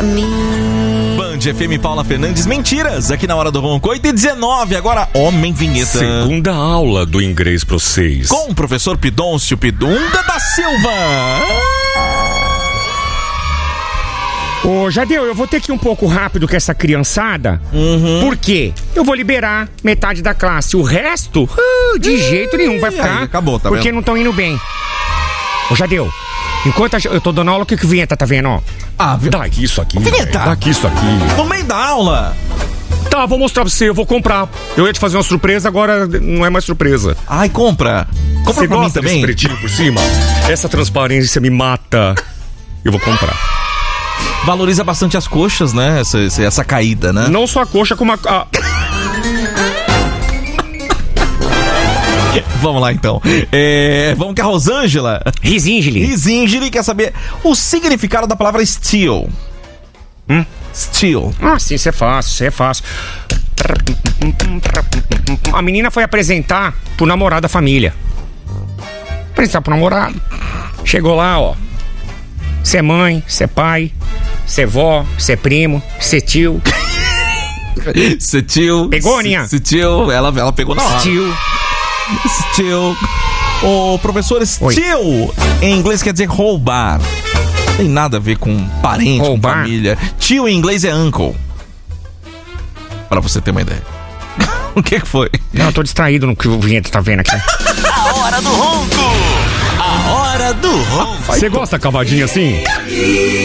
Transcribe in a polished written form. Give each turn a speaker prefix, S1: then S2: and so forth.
S1: Band FM, Paula Fernandes, Mentiras, aqui na Hora do Ronco, 8h19, agora Homem Vinheta.
S2: Segunda aula do inglês pra vocês.
S1: Com o professor Pidôncio Pidunda da Silva.
S3: Ô, Jadeu, eu vou ter que ir um pouco rápido com essa criançada. Por quê? Eu vou liberar metade da classe. O resto, de jeito nenhum vai ficar.
S1: Aí, acabou, tá
S3: porque
S1: vendo?
S3: não estão indo bem. Ô, Jadeu, enquanto eu tô dando aula, o que que vinheta tá vendo, ó?
S2: Dá aqui isso aqui.
S1: Vinheta.
S2: Dá aqui isso aqui.
S1: No meio da aula.
S3: Tá, vou mostrar pra você, eu vou comprar. Eu ia te fazer uma surpresa, agora não é mais surpresa.
S1: Ai, compra. Compra
S3: Você
S1: pra mim
S3: gosta desse
S1: também.
S3: pretinho por cima? Essa transparência me mata. Eu vou comprar.
S1: Valoriza bastante as coxas, né? Essa caída, né?
S3: Não só a coxa, como a...
S1: Vamos lá, então. Vamos com a Rosângela.
S3: Risingeli
S1: quer saber o significado da palavra steal. Steal.
S3: Ah, sim, isso é fácil. A menina foi apresentar pro namorado da família. Apresentar pro namorado. Chegou lá, ó. Você é mãe, você é pai, você é vó, você é primo, você é tio.
S1: Você tio.
S3: Pegou, Aninha?
S1: Você tio. Ela pegou na hora.
S3: Tio.
S1: O professor steal em inglês quer dizer roubar. Tem nada a ver com parente,
S3: Roubar?
S1: com família. Tio em inglês é uncle. Pra você ter uma ideia. O que foi?
S3: Não, eu tô distraído no que o Vinheta tá vendo aqui.
S4: A Hora do Ronco. A Hora do Ronco.
S3: Você gosta cavadinho assim?